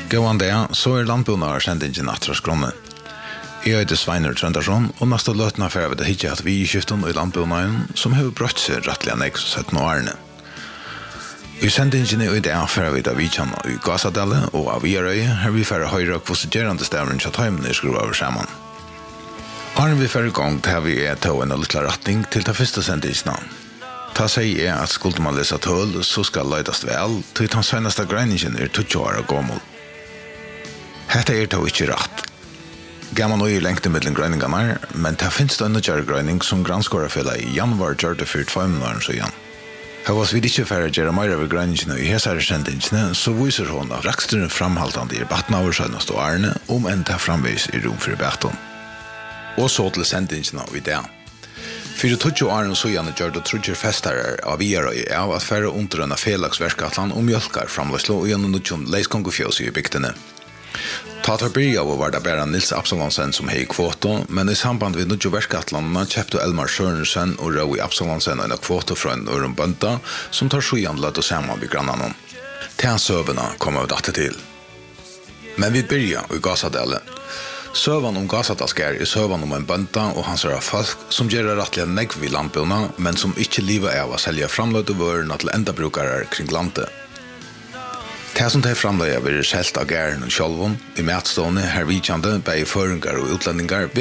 Gåan det, så landbundar sendingen atras grunne. Jeg heter Sveinur Trøndarsson, og neste løtene får vi det hitje at vi i skiften og i landbundagen, som har brøtt seg rettelig nek 17 årene. I sendingen i det får vi det vi kjenner i Gasadelle og av Vierøy, her vi får høyre kvosigerende stavren til tøymene i skruv over sammen. Arne vi får i gang til vi til en litt retning til det første sendingen. Ta sier jeg at skulle man lese tøl, så skal løydast vel, til den seneste greiningen 20 år gammel. Hetta tog ikke rett. Gammal og i lengte middelen greiningene, men det finnes det en nødgjøre greining som granskårerfjellet i januar gjør det 4-5 år siden. Her var vi ikke ferdig å gjøre mer over greiningene i hesere sendingene, så viser hun at raksteren framhaltende i batten av årsøyene og årene, enn det framvis i rom for batten. Og så til sendingene i det. For 20 årene så gjerne gjør det trudger festare av Vierøy av at færre underrønne felagsverkatlan og mjølkar framløslo og gjennom noen leiskongofjøs i bygdene. Tatar byrja av var det bare Nils Absalonsen som hei kvoto, men i samband med noen verkatlandene kjøpte Elmar Sørensen og Røy Absalonsen en kvoto fra en øren bønta som tar sjuan løtt og sammen vid grannene. Til hans søvene kommer vi dette til. Men vi byrja i Gasadelle. Søvan om Gasadalskær søvan om en bønta og hans folk som gjør rettelig negv i landbuna, men som ikke livet av å selge framløyde vørene til endabrukere kring landet. Det som de framløyde vil selt av gæren og sjølven, i matstående, her vidkjande, bei føringar og utlendingar,